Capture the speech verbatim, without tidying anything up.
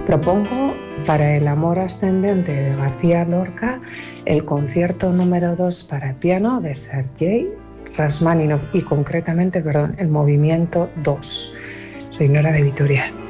Propongo para el amor ascendente de García Lorca el concierto número dos para piano de Sergei Rachmaninoff y concretamente, perdón, el movimiento dos. Soy Nora de Vitoria.